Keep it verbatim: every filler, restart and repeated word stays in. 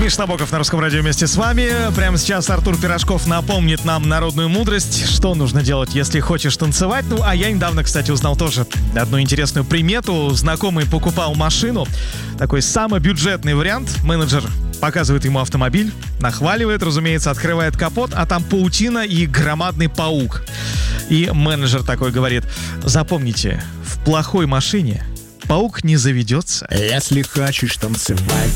Миш Набоков на Русском радио вместе с вами. Прямо сейчас Артур Пирожков напомнит нам народную мудрость, что нужно делать, если хочешь танцевать. Ну, а я недавно, кстати, узнал тоже одну интересную примету. Знакомый покупал машину, такой самый бюджетный вариант. Менеджер показывает ему автомобиль, нахваливает, разумеется, открывает капот, а там паутина и громадный паук. И менеджер такой говорит: запомните, в плохой машине паук не заведется. Если хочешь танцевать